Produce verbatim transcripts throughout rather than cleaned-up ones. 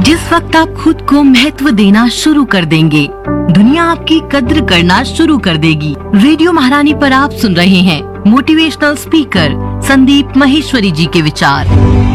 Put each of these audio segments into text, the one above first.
जिस वक्त आप खुद को महत्व देना शुरू कर देंगे, दुनिया आपकी कद्र करना शुरू कर देगी। रेडियो महारानी पर आप सुन रहे हैं मोटिवेशनल स्पीकर संदीप माहेश्वरी जी के विचार।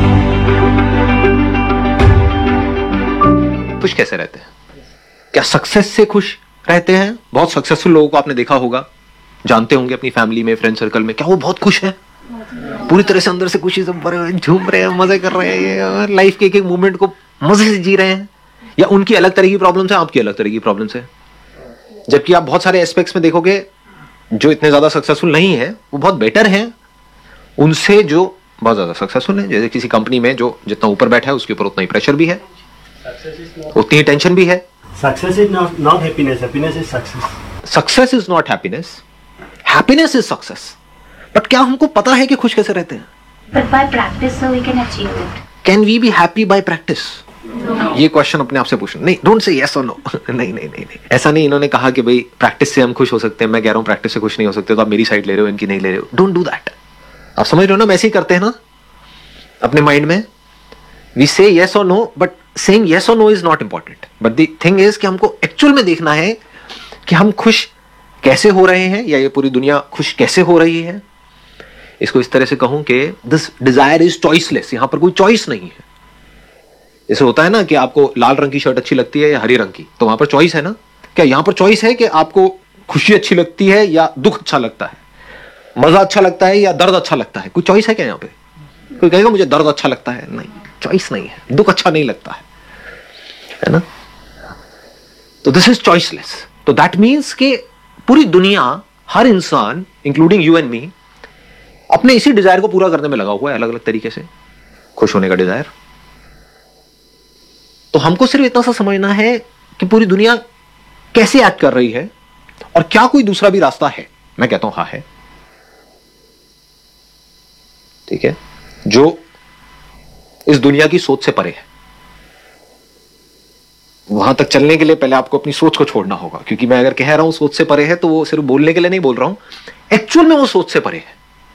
खुश कैसे रहते हैं? क्या सक्सेस से खुश रहते हैं? बहुत सक्सेसफुल लोगों को आपने देखा होगा, जानते होंगे अपनी फैमिली में, फ्रेंड सर्कल में, क्या वो बहुत खुश है? पूरी तरह से अंदर से खुशी से भरे हुए, झूम रहे हैं, मजे कर रहे हैं, लाइफ के एक एक मोमेंट को मजे से जी रहे हैं। या उनकी अलग तरह की प्रॉब्लम्स है, आपकी अलग तरह की प्रॉब्लम्स है। जबकि आप बहुत सारे एस्पेक्ट्स में देखोगे जो इतने ज्यादा सक्सेसफुल नहीं है वो बहुत बेटर हैं उनसे जो बहुत ज्यादा सक्सेसफुल है। जैसे किसी कंपनी में जो जितना ऊपर बैठा है उसके ऊपर उतना ही प्रेशर भी है, उतनी ही टेंशन भी है। Success is not not happiness, happiness is success. Success is not happiness, happiness is success. But क्या हमको पता है कि खुश कैसे रहते हैं? But by practice, so we can achieve it. Can we be happy bye practice? ये क्वेश्चन अपने आप से पूछना। नहीं, डोंट से यस और नो। नहीं नहीं नहीं नहीं ऐसा नहीं। इन्होंने कहा कि भाई प्रैक्टिस से हम खुश हो सकते हैं, मैं कह रहा हूं प्रैक्टिस से खुश नहीं हो सकते, तो आप मेरी साइड ले रहे हो, इनकी नहीं ले रहे हो। Don't do that. आप समझ रहे हो ना? हम ऐसे ही करते हैं ना अपने माइंड में, वी से यस और नो, बट सेइंग यस और no is not important. But the thing is कि हमको एक्चुअल में देखना है कि हम खुश कैसे हो रहे हैं, या ये पूरी दुनिया खुश कैसे हो रही है। इसको इस तरह से कहूं कि दिस डिजायर इज चॉइसलेस। यहां पर कोई चॉइस नहीं है। जैसे होता है ना कि आपको लाल रंग की शर्ट अच्छी लगती है या हरी रंग की, तो वहां पर चॉइस है ना। क्या यहां पर चॉइस है कि आपको खुशी अच्छी लगती है या दुख अच्छा लगता है, मजा अच्छा लगता है या दर्द अच्छा लगता है? कोई चॉइस है क्या यहां पे? कोई कहेगा मुझे दर्द अच्छा लगता है? नहीं, चॉइस नहीं है। दुख अच्छा नहीं लगता है, है ना? तो दिस इज चॉइसलेस। तो दैट मीन्स कि पूरी दुनिया, हर इंसान इंक्लूडिंग यू एंड मी, अपने इसी डिजायर को पूरा करने में लगा हुआ है, अलग अलग तरीके से खुश होने का डिजायर। तो हमको सिर्फ इतना सा समझना है कि पूरी दुनिया कैसे एक्ट कर रही है और क्या कोई दूसरा भी रास्ता है। मैं कहता हूं हाँ है। ठीक है, जो इस दुनिया की सोच से परे है। वहां तक चलने के लिए पहले आपको अपनी सोच को छोड़ना होगा, क्योंकि मैं अगर कह रहा हूं सोच से परे है तो वो सिर्फ बोलने के लिए नहीं बोल रहा हूं, एक्चुअल में वो सोच से परे है।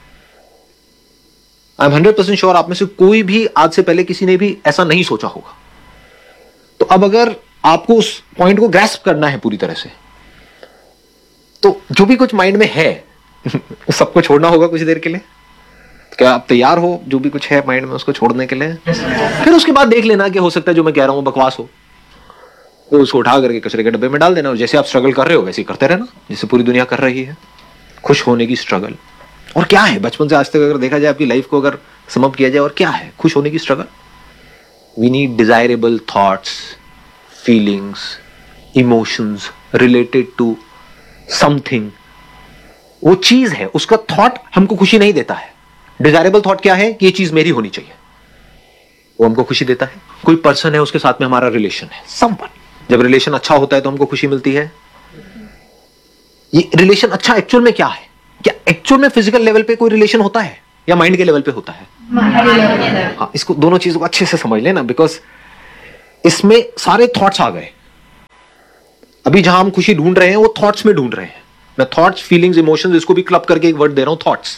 I am hundred percent sure आप में से कोई भी आज से पहले किसी ने भी ऐसा नहीं सोचा होगा। तो अब अगर आपको उस पॉइंट को ग्रैस्प करना है पूरी तरह से, तो जो भी कुछ माइंड में है सबको छोड़ना होगा कुछ देर के लिए। क्या आप तैयार हो जो भी कुछ है माइंड में उसको छोड़ने के लिए? फिर उसके बाद देख लेना कि हो सकता है जो मैं कह रहा हूं बकवास हो, तो उसको उठा करके कचरे के डब्बे में डाल देना। और जैसे आप स्ट्रगल कर रहे हो वैसे ही करते रहना, जैसे पूरी दुनिया कर रही है, खुश होने की स्ट्रगल। और क्या है बचपन से आज तक अगर देखा जाए आपकी लाइफ को अगर सम अप किया जाए, और क्या है खुश होने की struggle? We need desirable thoughts, feelings, emotions related to something. वो चीज है, उसका थॉट हमको खुशी नहीं देता है। डिजायरेबल थॉट क्या है कि ये चीज मेरी होनी चाहिए, वो हमको खुशी देता है। कोई पर्सन है, उसके साथ में हमारा रिलेशन है, समवन। जब रिलेशन अच्छा होता है तो हमको खुशी मिलती है। ये रिलेशन अच्छा एक्चुअल में क्या है? क्या एक्चुअल में फिजिकल लेवल पे कोई रिलेशन होता है या माइंड के लेवल पे होता है? हाँ, इसको दोनों चीजों को अच्छे से समझ लेना, बिकॉज इसमें सारे थॉट्स आ गए। अभी जहां हम खुशी ढूंढ रहे हैं वो थॉट्स में ढूंढ रहे हैं। मैं थॉट्स, फीलिंग्स, इमोशंस, इसको भी क्लब करके एक वर्ड दे रहा हूं, थॉट्स।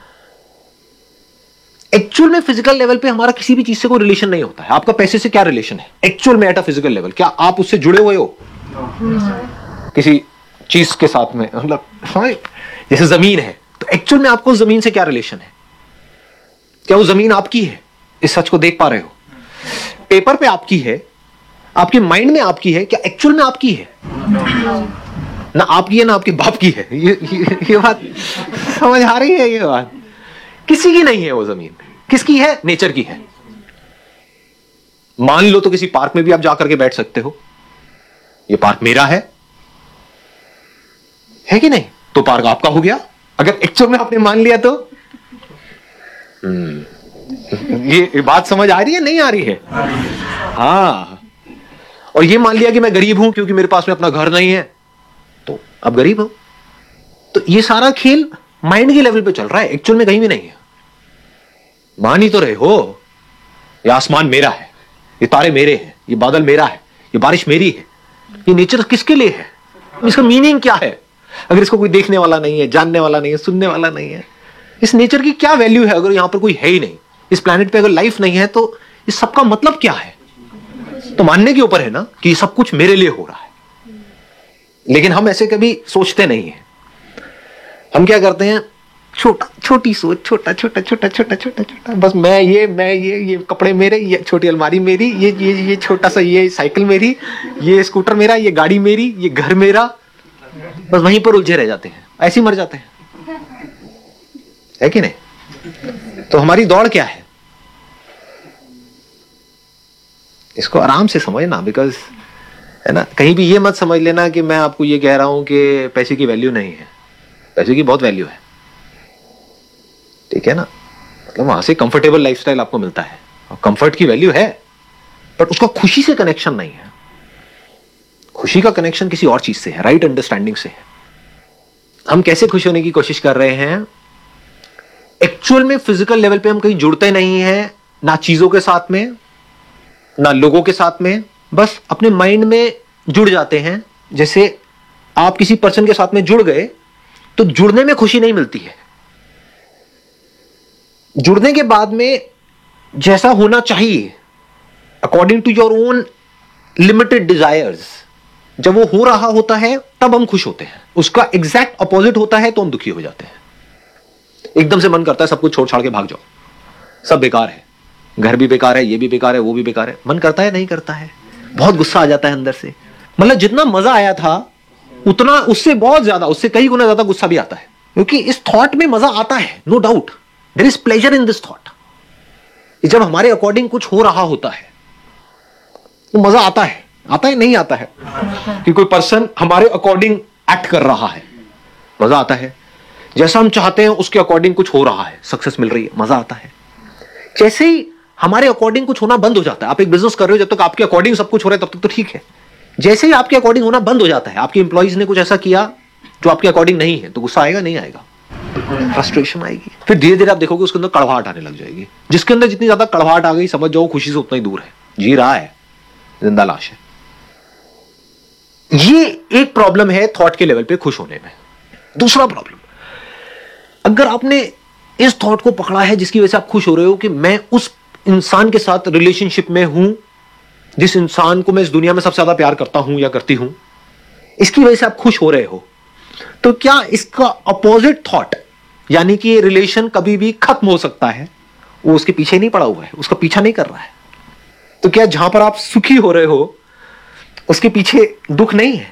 एक्चुअल में फिजिकल लेवल पे हमारा किसी भी चीज से कोई रिलेशन नहीं होता है। आपका पैसे से क्या रिलेशन है एक्चुअल में एट अ फिजिकल लेवल? क्या आप उससे जुड़े हुए हो किसी चीज के साथ में? मतलब जैसे जमीन है, तो एक्चुअल में आपको जमीन से क्या रिलेशन है? क्या वो जमीन आपकी है? इस सच को देख पा रहे हो? पेपर पे आपकी है, आपके माइंड में आपकी है, क्या एक्चुअल में आपकी है? ना आपकी है ना आपके बाप की है। ये, ये, ये बात समझ आ रही है? ये बात किसी की नहीं है। वो जमीन किसकी है? नेचर की है। मान लो तो किसी पार्क में भी आप जाकर के बैठ सकते हो, ये पार्क मेरा है, है कि नहीं? तो पार्क आपका हो गया। अगर एक्चुअल में आपने मान लिया तो ये बात समझ आ रही है नहीं आ रही है? हाँ। और ये मान लिया कि मैं गरीब हूं क्योंकि मेरे पास में अपना घर नहीं है, तो अब गरीब हो। तो ये सारा खेल माइंड के लेवल पे चल रहा है, एक्चुअल में कहीं भी नहीं है। मान ही तो रहे हो, ये आसमान मेरा है, ये तारे मेरे हैं, ये बादल मेरा है, ये बारिश मेरी है। ये नेचर किसके लिए है? इसका मीनिंग क्या है? अगर इसको कोई देखने वाला नहीं है, जानने वाला नहीं है, सुनने वाला नहीं है, इस नेचर की क्या वैल्यू है? अगर यहां पर कोई है ही नहीं, इस प्लैनेट पे अगर लाइफ नहीं है, तो इस सबका मतलब क्या है? तो मानने के ऊपर है ना कि सब कुछ मेरे लिए हो रहा है, लेकिन हम ऐसे कभी सोचते नहीं है। हम क्या करते हैं, छोटा छोटी सोच, छोटा छोटा छोटा छोटा छोटा छोटा, बस मैं ये मैं ये ये कपड़े मेरे, ये छोटी अलमारी मेरी, ये ये ये छोटा सा ये साइकिल मेरी, ये स्कूटर मेरा, ये गाड़ी मेरी, ये घर मेरा, बस वहीं पर उलझे रह जाते हैं, ऐसे ही मर जाते हैं, है कि नहीं? तो हमारी दौड़ क्या है, इसको आराम से समझना, बिकॉज है ना, कहीं भी ये मत समझ लेना कि मैं आपको ये कह रहा हूं कि पैसे की वैल्यू नहीं है। पैसे की बहुत वैल्यू है, ठीक है ना, मतलब वहां से कंफर्टेबल लाइफस्टाइल आपको मिलता है और कंफर्ट की वैल्यू है, बट उसका खुशी से कनेक्शन नहीं है। खुशी का कनेक्शन किसी और चीज से है, राइट अंडरस्टैंडिंग से है। हम कैसे खुश होने की कोशिश कर रहे हैं, एक्चुअल में फिजिकल लेवल पे हम कहीं जुड़ते नहीं हैं, ना चीजों के साथ में ना लोगों के साथ में, बस अपने माइंड में जुड़ जाते हैं। जैसे आप किसी पर्सन के साथ में जुड़ गए तो जुड़ने में खुशी नहीं मिलती है, जुड़ने के बाद में जैसा होना चाहिए according to your own limited desires, जब वो हो रहा होता है तब हम खुश होते हैं। उसका एग्जैक्ट अपोजिट होता है तो हम दुखी हो जाते हैं। एकदम से मन करता है सब कुछ छोड़ छाड़ के भाग जाओ, सब बेकार है, घर भी बेकार है, ये भी बेकार है, वो भी बेकार है। मन करता है, नहीं करता है, बहुत गुस्सा आ जाता है अंदर से। मतलब जितना मजा आया था उतना उससे बहुत ज्यादा, उससे कई गुना ज्यादा गुस्सा भी आता है, क्योंकि इस थॉट में मजा आता है, no doubt there is pleasure in this thought. जब हमारे अकॉर्डिंग कुछ हो रहा होता है तो मजा आता है, आता है नहीं आता है कि कोई पर्सन हमारे अकॉर्डिंग एक्ट कर रहा है, मजा आता है। जैसा हम चाहते हैं उसके अकॉर्डिंग कुछ हो रहा है, सक्सेस मिल रही है, मजा आता है। जैसे ही हमारे अकॉर्डिंग कुछ होना बंद हो जाता है, आप एक बिजनेस कर रहे हो, जब तक आपके अकॉर्डिंग सब कुछ हो रहा है तब तक तो ठीक है। जैसे ही आपके अकॉर्डिंग होना बंद हो जाता है, आपके एम्प्लॉइज ने कुछ ऐसा किया जो आपके अकॉर्डिंग नहीं है, तो गुस्सा आएगा नहीं आएगा, फ्रस्ट्रेशन आएगी। फिर धीरे धीरे आप देखोगे उसके अंदर कड़वाहट आने लग जाएगी। जिसके अंदर जितनी ज्यादा कड़वाहट आ गई, समझ जाओ खुशी से उतना ही दूर है, जी रहा है, जिंदा लाश है। ये एक प्रॉब्लम है थॉट के लेवल पे खुश होने में। दूसरा प्रॉब्लम, अगर आपने इस थॉट को पकड़ा है जिसकी वजह से आप खुश हो रहे हो कि मैं उस इंसान के साथ रिलेशनशिप में हूं जिस इंसान को मैं इस दुनिया में सबसे ज्यादा प्यार करता हूं या करती हूं, इसकी वजह से आप खुश हो रहे हो, तो क्या इसका अपोजिट थॉट, यानी कि ये रिलेशन कभी भी खत्म हो सकता है, वो उसके पीछे नहीं पड़ा हुआ है, उसका पीछा नहीं कर रहा है? तो क्या जहां पर आप सुखी हो रहे हो उसके पीछे दुख नहीं है?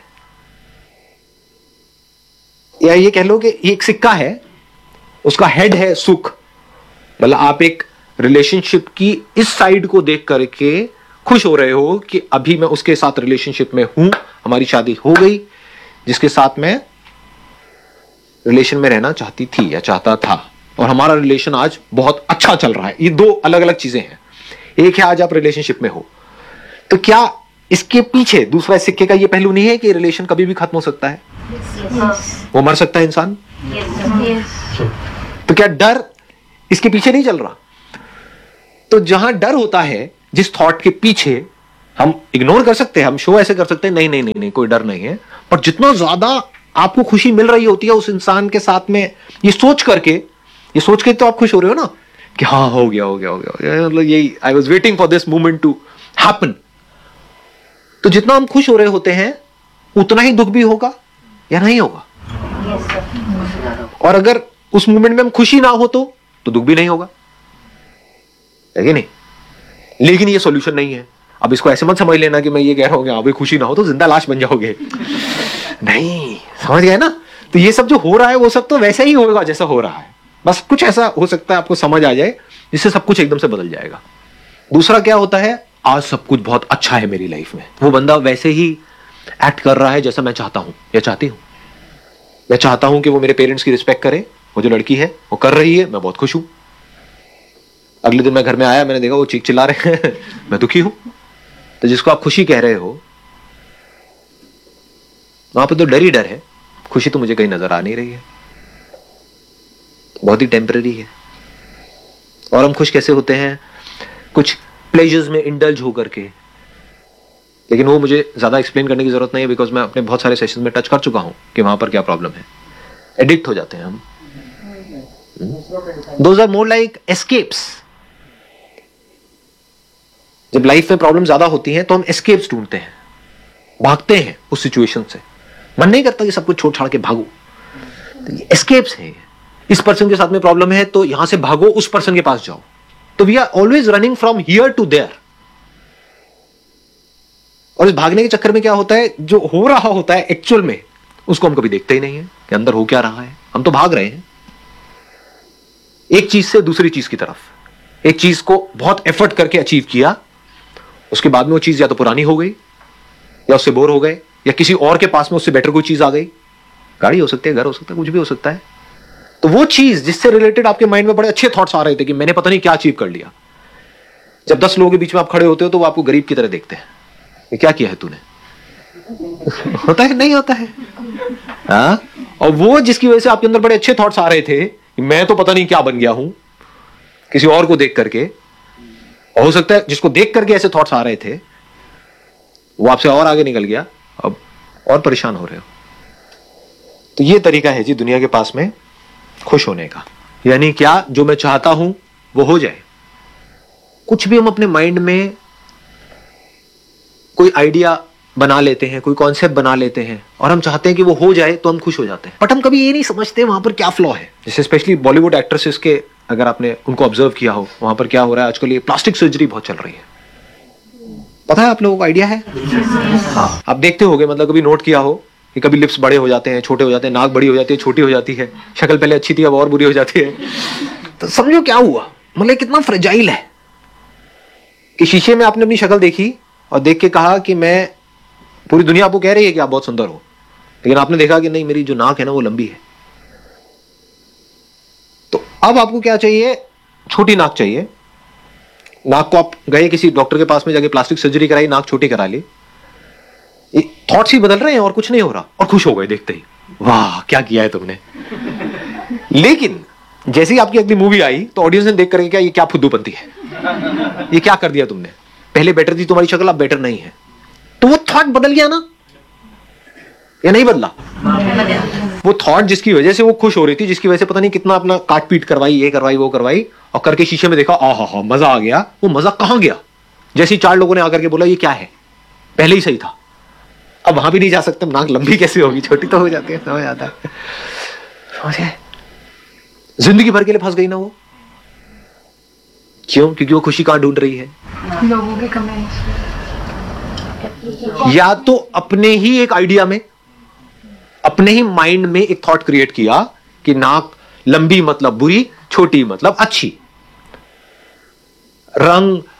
या ये कह लो कि ये एक सिक्का है, उसका हेड है सुख, मतलब आप एक रिलेशनशिप की इस साइड को देख करके खुश हो रहे हो कि अभी मैं उसके साथ रिलेशनशिप में हूं, हमारी शादी हो गई, जिसके साथ मैं रिलेशन में रहना चाहती थी या चाहता था, और हमारा रिलेशन आज बहुत अच्छा चल रहा है। ये दो अलग अलग चीजें हैं। एक है आज आप रिलेशनशिप में हो, तो क्या इसके पीछे दूसरा सिक्के का ये पहलू नहीं है कि रिलेशन कभी भी खत्म हो सकता है? Yes. वो मर सकता है इंसान। Yes. तो क्या डर इसके पीछे नहीं चल रहा? तो जहां डर होता है, जिस थॉट के पीछे, हम इग्नोर कर सकते हैं, हम शो ऐसे कर सकते हैं, नहीं नहीं नहीं नहीं कोई डर नहीं है, पर जितना ज्यादा आपको खुशी मिल रही होती है उस इंसान के साथ में, ये सोच करके, ये सोच के तो आप खुश हो रहे हो ना कि हाँ हो गया हो गया हो गया, मतलब यही I was waiting for this moment to happen. तो जितना हम खुश हो रहे होते हैं उतना ही दुख भी होगा या नहीं होगा? Yes, sir. और अगर उस मोमेंट में हम खुशी ना हो तो तो दुख भी नहीं होगा, है कि नहीं? लेकिन ये सॉल्यूशन नहीं है। अब इसको ऐसे मत समझ लेना कि मैं ये कह रहा हूं कि अभी खुशी ना हो तो जिंदा लाश बन जाओगे, नहीं, समझ गए ना? तो ये सब जो हो रहा है वो सब तो वैसे ही होगा जैसा हो रहा है, बस कुछ ऐसा हो सकता है आपको समझ आ जाए जिससे सब कुछ एकदम से बदल जाएगा। दूसरा क्या होता है, आज सब कुछ बहुत अच्छा है मेरी लाइफ में, वो बंदा वैसे ही एक्ट कर रहा है जैसा मैं चाहता हूं या चाहती हूं। मैं चाहता हूं कि वो मेरे पेरेंट्स की रिस्पेक्ट करे, वो जो लड़की है वो कर रही है, मैं बहुत खुश हूं। अगले दिन मैं घर में आया, मैंने देखा वो चीख चिल्ला रहे हैं मैं दुखी हूं। तो जिसको आप खुशी कह रहे हो वहां पे तो डर ही डर है, खुशी तो मुझे कहीं नजर आ नहीं रही है, बहुत ही टेम्पररी है। और हम खुश कैसे होते हैं? कुछ प्लेजर्स में इंडल्ज होकर के, लेकिन वो मुझे ज्यादा एक्सप्लेन करने की जरूरत नहीं है, बिकॉज मैं अपने बहुत सारे सेशंस में टच कर चुका हूं कि वहां पर क्या प्रॉब्लम है। एडिक्ट हो जाते हैं हम। Those are more like escapes. जब लाइफ में प्रॉब्लम ज्यादा होती हैं तो हम एस्केप्स ढूंढते हैं, भागते हैं उस सिचुएशन से। मन नहीं करता कि सब कुछ छोड़ छाड़ के भागो, तो ये एस्केप्स हैं। इस पर्सन के साथ में प्रॉब्लम है तो यहां से भागो, उस पर्सन के पास जाओ। तो we are always running from here to their. और इस भागने के चक्कर में क्या होता है, जो हो रहा होता है एक्चुअल में उसको हम कभी देखते ही नहीं है कि अंदर हो क्या रहा है। हम तो भाग रहे हैं एक चीज से दूसरी चीज की तरफ। एक चीज को बहुत एफर्ट करके अचीव किया, उसके बाद में वो चीज या तो पुरानी हो गई, या उससे बोर हो गए, या किसी और के पास में उससे बेटर कोई चीज आ गई। गाड़ी हो सकती है, घर हो सकता है, कुछ भी हो सकता है। तो वो चीज जिससे रिलेटेड आपके माइंड में बड़े अच्छे थॉट्स आ रहे थे कि मैंने पता नहीं क्या अचीव कर लिया, जब दस लोगों के बीच में आप खड़े होते हो तो वो आपको गरीब की तरह देखते हैं, ये क्या किया है तूने। होता है नहीं होता है? हाँ? और वो जिसकी वजह से आपके अंदर बड़े अच्छे थॉट्स आ रहे थे कि मैं तो पता नहीं क्या बन गया हूं किसी और को देख करके, और हो सकता है जिसको देख करके ऐसे थॉट्स आ रहे थे वो आपसे और आगे निकल गया, अब और परेशान हो रहे हो। तो ये तरीका है जी दुनिया के पास में खुश होने का। यानी क्या, जो मैं चाहता हूं वो हो जाए। कुछ भी हम अपने माइंड में कोई आइडिया बना लेते हैं, कोई कॉन्सेप्ट बना लेते हैं और हम चाहते हैं कि वो हो जाए तो हम खुश हो जाते हैं, बट हम कभी ये नहीं समझते वहां पर क्या फ्लॉ है। जैसे स्पेशली बॉलीवुड एक्ट्रेसेस के, अगर आपने उनको ऑब्जर्व किया हो, वहां पर क्या हो रहा है आजकल, ये प्लास्टिक सर्जरी बहुत चल रही है। पता है आप लोगों को आइडिया है? हाँ, आप देखते होंगे, मतलब कभी नोट किया हो कि कभी लिप्स बड़े हो जाते हैं, छोटे हो जाते हैं, नाक बड़ी हो जाती है, छोटी हो जाती है, शक्ल पहले अच्छी थी अब और बुरी हो जाती है। तो समझो क्या हुआ, मतलब कितना फ्रेजाइल है कि शीशे में आपने अपनी शक्ल देखी और देख के कहा कि मैं, पूरी दुनिया आपको कह रही है कि आप बहुत सुंदर हो, लेकिन आपने देखा कि नहीं, मेरी जो नाक है ना वो लंबी है। तो अब आपको क्या चाहिए, छोटी नाक चाहिए। नाक को आप गए किसी डॉक्टर के पास में, जाके प्लास्टिक सर्जरी कराई, नाक छोटी करा ली, थॉट्स ही बदल रहे हैं और कुछ नहीं हो रहा, और खुश हो गए देखते ही, वाह क्या किया है तुमने। लेकिन जैसे ही आपकी अगली मूवी आई तो ऑडियंस ने देख करके क्या, ये क्या फुद्दूपंती है, ये क्या कर दिया तुमने, पहले बेटर थी तुम्हारी शक्ल, अब बेटर नहीं है। तो वो थॉट बदल गया ना, या नहीं बदला? वो थॉट जिसकी वजह से वो खुश हो रही थी, जिसकी वजह से पता नहीं कितना अपना काट पीट करवाई, ये करवाई वो करवाई, और करके शीशे में देखा, आ हा हा मजा आ गया, वो मजा कहां गया? जैसे ही चार लोगों ने आकर के बोला ये क्या है, पहले ही सही था, अब वहां भी नहीं जा सकते, नाक लंबी कैसे होगी, छोटी तो हो जाती है, समझ आता है। जिंदगी भर के लिए फंस गई ना वो। क्यों? क्योंकि वो खुशी कहां ढूंढ रही है? लोगों के कमेंट्स, या तो अपने ही एक आइडिया में, अपने ही माइंड में एक थॉट क्रिएट किया कि नाक लंबी मतलब बुरी, छोटी मतलब अच्छी, रंग